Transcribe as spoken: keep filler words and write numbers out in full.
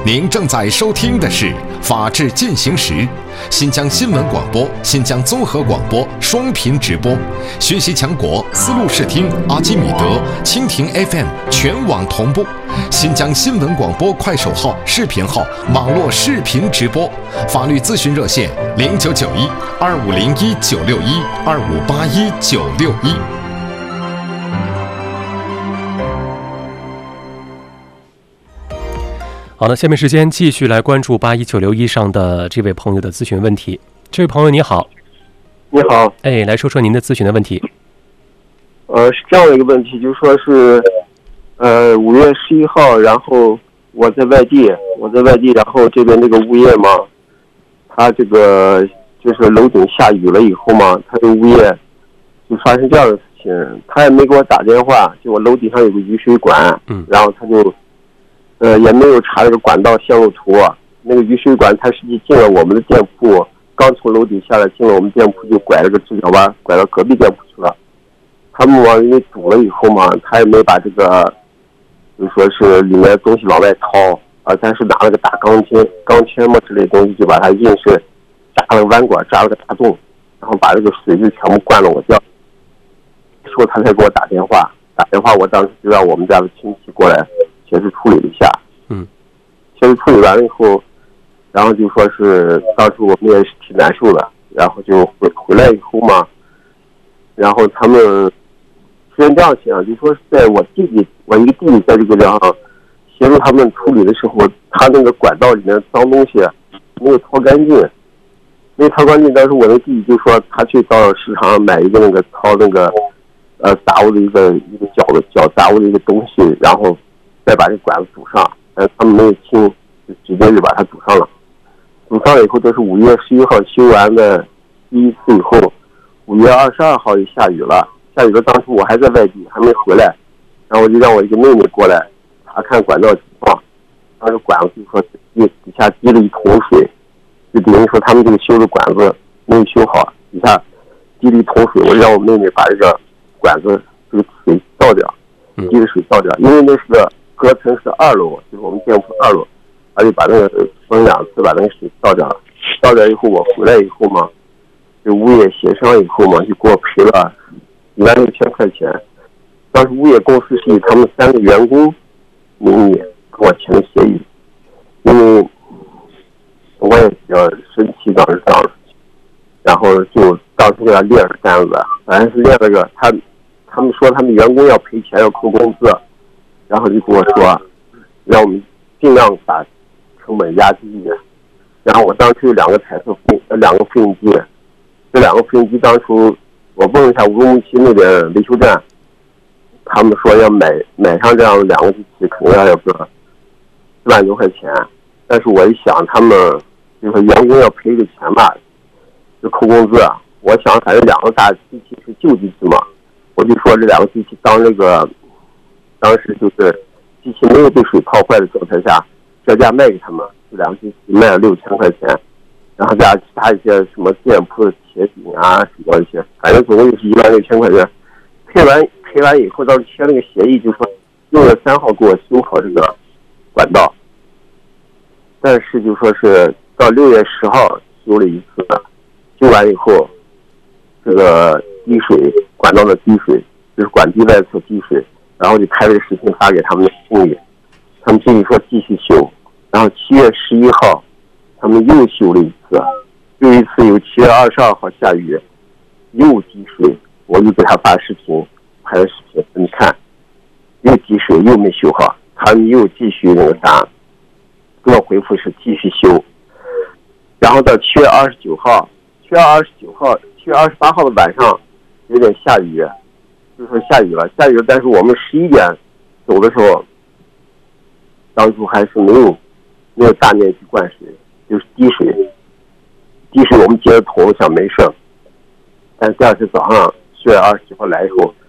您正在收听的是《法治进行时》，新疆新闻广播、新疆综合广播双频直播，学习强国思路视听、阿基米德、蜻蜓 F M 全网同步，新疆新闻广播快手号、视频号网络视频直播，法律咨询热线零九九一二五零一九六一二五八一九六一。 好的，下面时间继续来关注八一九六一上的这位朋友的咨询问题。这位朋友你好。 你好。 哎，来说说您的咨询的问题。 呃，是这样的一个问题，就说是，呃，五月十一号，然后我在外地，我在外地，然后这边这个物业嘛，他这个就是楼顶下雨了以后嘛，他这个物业就发生这样的事情，他也没给我打电话，就我楼顶上有个雨水管， 嗯， 然后他就。呃，也没有查这个管道线路图，那个雨水管它实际进了我们的店铺，刚从楼顶下来进了我们店铺，就拐了个直角弯，拐到隔壁店铺去了。他们往里堵了以后嘛，他也没把这个，就说是里面东西往外掏啊，但是拿了个大钢筋、钢圈嘛之类的东西，就把它硬是扎了个弯管，扎了个大洞，然后把这个水就全部灌了我家。说他才给我打电话，打电话我当时就让我们家的亲戚过来。协助处理了一下， 嗯， 协助处理完了以后，然后就说是当时我们也是挺难受的，然后就回回来以后嘛，然后他们虽然这样想，就说是在我弟弟，我一个弟弟在这个地方协助他们处理的时候，他那个管道里面的脏东西没有掏干净，没有掏干净。当时我那弟弟就说他去到市场上买一个那个掏那个呃杂物的一个一个搅的搅杂物的一个东西，然后。再把这管子堵上，但他们没有清，就直接就把它堵上了。堵上了以后，这是五月十一号修完的第一次以后，五月二十二号也下雨了。下雨了，当时我还在外地，还没回来，然后我就让我一个妹妹过来查看管道情况。当时管子就说底底下积了一桶水，就等于说他们这个修的管子没有修好，底下积了一桶水，我让我妹妹把这个管子这个水倒掉，积的水倒掉，因为那是个。隔层是二楼，就是我们店铺二楼，而且把那个分两次把那个水倒掉了，倒掉以后我回来以后嘛，就物业协商以后嘛，就给我赔了一万六千块钱。当时物业公司是以他们三个员工名义跟我签的协议，因为我也比较生气当时这样，然后就当时给他列了单子，反正是列了个他他们说他们员工要赔钱要扣工资。然后就跟我说，让我们尽量把成本压低一点。然后我当时有两个彩色费，呃，两个复印机，这两个复印机当初我问了一下乌鲁木齐那边维修站，他们说要买买上这样的两个机器，可能要有个四万多块钱。但是我一想，他们就说员工要赔这个钱吧，就扣工资。我想反正两个大机器是旧机器嘛，我就说这两个机器当那个。当时就是机器没有被水泡坏的状态下，折价卖给他们，这两个机器卖了六千块钱，然后加其他一些什么店铺的铁饼啊什么一些，反正总共就是一万六千块钱。赔完赔完以后，到时签那个协议，就说六月三号给我修好这个管道，但是就说是到六月十号修了一次，修完以后，这个滴水管道的滴水就是管壁外侧滴水。然后就拍了个视频发给他们的经理，他们经理说继续修，然后七月十一号，他们又修了一次，又一次有七月二十二号下雨，又滴水，我又给他发视频，拍了视频，你看，又滴水又没修好，他们又继续那个啥，给我回复是继续修，然后到七月二十九号，七月二十九号，七月二十八号的晚上有点下雨。就说下雨了，下雨了，但是我们十一点走的时候，当初还是没有没有大面积灌水，就是滴水，滴水我们接着桶想没事，但是第二天早上七月二十九号来以后，